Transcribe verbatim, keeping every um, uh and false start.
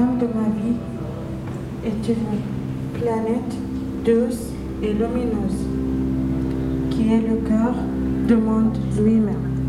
femme de ma vie est une planète douce et lumineuse, qui est le cœur du monde lui-même.